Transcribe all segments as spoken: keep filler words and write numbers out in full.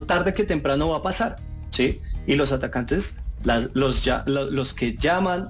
tarde que temprano va a pasar, ¿sí? Y los atacantes, las, los, ya, los, los que llaman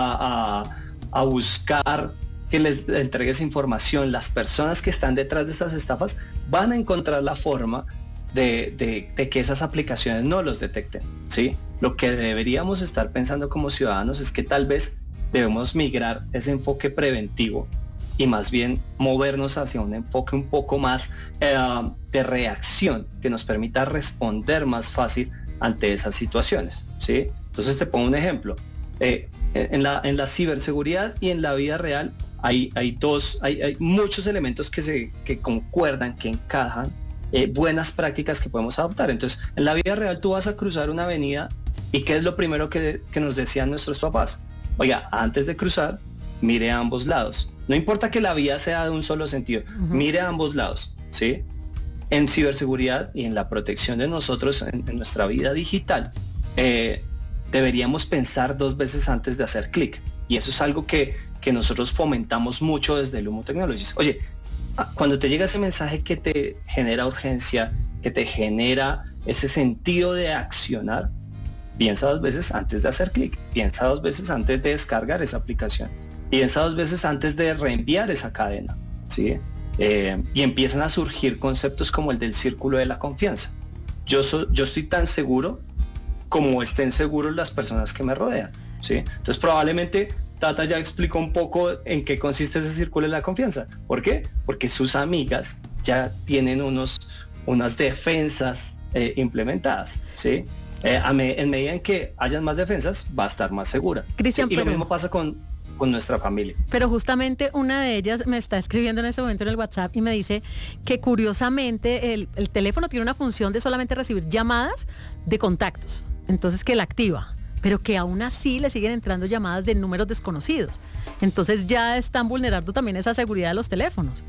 a, a, a buscar que les entregues información, las personas que están detrás de estas estafas van a encontrar la forma de, de, de que esas aplicaciones no los detecten, ¿sí? Lo que deberíamos estar pensando como ciudadanos es que tal vez debemos migrar ese enfoque preventivo y más bien movernos hacia un enfoque un poco más eh, de reacción que nos permita responder más fácil ante esas situaciones, ¿sí? Entonces te pongo un ejemplo. Eh, en, la, en la ciberseguridad y en la vida real hay, hay, dos, hay, hay muchos elementos que, se, que concuerdan, que encajan, eh, buenas prácticas que podemos adoptar. Entonces, en la vida real tú vas a cruzar una avenida y ¿qué es lo primero que, que nos decían nuestros papás? Oiga, antes de cruzar, mire a ambos lados. No importa que la vía sea de un solo sentido, uh-huh. Mire a ambos lados, ¿sí? En ciberseguridad y en la protección de nosotros en, en nuestra vida digital, eh, deberíamos pensar dos veces antes de hacer clic. Y eso es algo que, que nosotros fomentamos mucho desde Lumo Technologies. Oye, cuando te llega ese mensaje que te genera urgencia, que te genera ese sentido de accionar, piensa dos veces antes de hacer clic, piensa dos veces antes de descargar esa aplicación, piensa dos veces antes de reenviar esa cadena, ¿sí? Eh, y empiezan a surgir conceptos como el del círculo de la confianza. Yo, so, yo estoy tan seguro como estén seguros las personas que me rodean, ¿sí? Entonces probablemente Tata ya explicó un poco en qué consiste ese círculo de la confianza. ¿Por qué? Porque sus amigas ya tienen unos, unas defensas eh, implementadas, ¿sí? Eh, a me, en medida en que hayan más defensas, va a estar más segura. Cristian, ¿sí? Y pero... lo mismo pasa con, con nuestra familia. Pero justamente una de ellas me está escribiendo en este momento en el WhatsApp y me dice que curiosamente el, el teléfono tiene una función de solamente recibir llamadas de contactos, entonces que la activa, pero que aún así le siguen entrando llamadas de números desconocidos. Entonces ya están vulnerando también esa seguridad de los teléfonos.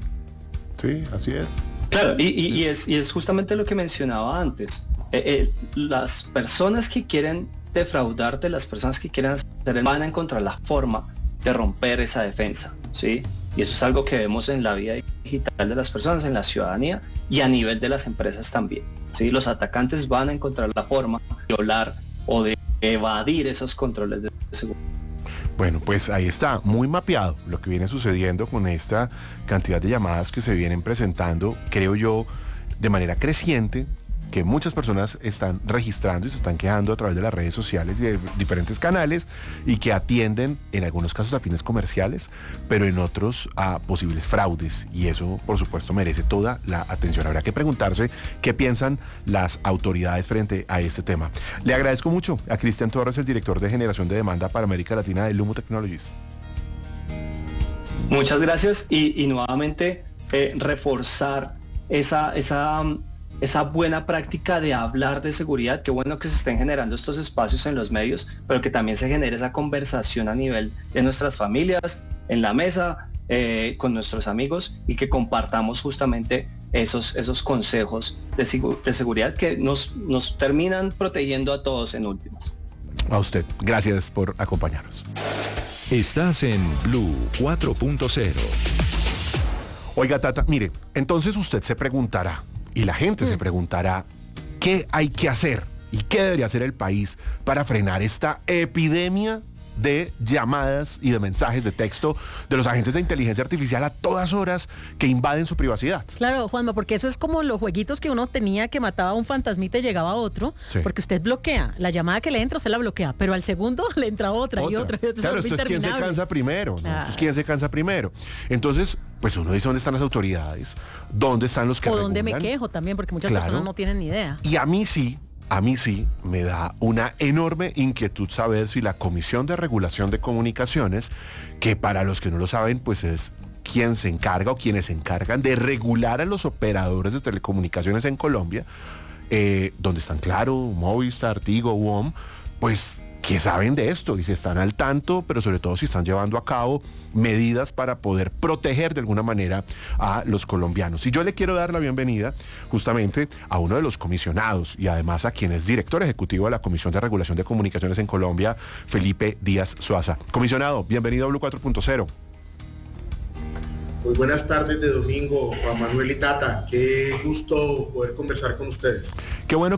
Sí, así es. Claro, y, y, y, es, y es justamente lo que mencionaba antes. Eh, eh, las personas que quieren defraudarte, las personas que quieren hacer el, van a encontrar la forma de romper esa defensa, ¿sí? Y eso es algo que vemos en la vida digital de las personas, en la ciudadanía y a nivel de las empresas también, ¿sí? Los atacantes van a encontrar la forma de violar o de evadir esos controles de seguridad. Bueno, pues ahí está, muy mapeado lo que viene sucediendo con esta cantidad de llamadas que se vienen presentando, creo yo, de manera creciente, que muchas personas están registrando y se están quejando a través de las redes sociales y de diferentes canales y que atienden en algunos casos a fines comerciales, pero en otros a posibles fraudes, y eso por supuesto merece toda la atención. Habrá que preguntarse qué piensan las autoridades frente a este tema. Le agradezco mucho a Cristian Torres, el director de generación de demanda para América Latina de Lumo Technologies. Muchas gracias y, y nuevamente eh, reforzar esa, esa esa buena práctica de hablar de seguridad. Qué bueno que se estén generando estos espacios en los medios, pero que también se genere esa conversación a nivel de nuestras familias, en la mesa, eh, con nuestros amigos, y que compartamos justamente esos, esos consejos de, de seguridad que nos, nos terminan protegiendo a todos en últimas. A usted, gracias por acompañarnos. Estás en Blue cuatro punto cero. Oiga, Tata, mire, entonces usted se preguntará, y la gente mm. se preguntará, ¿qué hay que hacer y qué debería hacer el país para frenar esta epidemia de llamadas y de mensajes de texto de los agentes de inteligencia artificial a todas horas que invaden su privacidad? Claro, Juanma, porque eso es como los jueguitos que uno tenía, que mataba a un fantasmita y llegaba a otro, sí. Porque usted bloquea, la llamada que le entra, usted la bloquea, pero al segundo le entra otra, otra. y otra. Y otra. Claro, esto es quién se cansa primero, ¿no? Claro. Esto es quién se cansa primero. Entonces, pues uno dice, ¿dónde están las autoridades? ¿Dónde están los que O regulan? dónde me quejo también, porque muchas claro. personas no tienen ni idea. Y a mí sí, a mí sí me da una enorme inquietud saber si la Comisión de Regulación de Comunicaciones, que para los que no lo saben, pues es quien se encarga o quienes se encargan de regular a los operadores de telecomunicaciones en Colombia, eh, donde están Claro, Movistar, Tigo, U O M, pues que saben de esto y si están al tanto, pero sobre todo si están llevando a cabo medidas para poder proteger de alguna manera a los colombianos. Y yo le quiero dar la bienvenida justamente a uno de los comisionados y además a quien es director ejecutivo de la Comisión de Regulación de Comunicaciones en Colombia, Felipe Díaz Suaza. Comisionado, bienvenido a Blue cuatro punto cero. Muy buenas tardes de domingo, Juan Manuel y Tata. Qué gusto poder conversar con ustedes. Qué bueno